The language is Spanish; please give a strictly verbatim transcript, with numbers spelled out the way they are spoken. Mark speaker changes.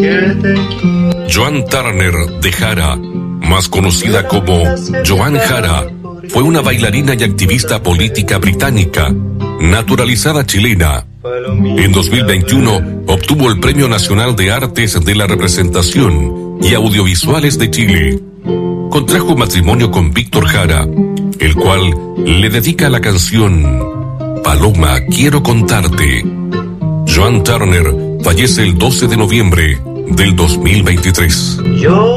Speaker 1: Joan Turner de Jara, más conocida como Joan Jara, fue una bailarina y activista política británica, naturalizada chilena. En dos mil veintiuno obtuvo el Premio Nacional de Artes de la Representación y Audiovisuales de Chile. Contrajo matrimonio con Víctor Jara, el cual le dedica la canción Paloma, quiero contarte. Joan Turner fallece el doce de noviembre del dos mil veintitrés.
Speaker 2: Yo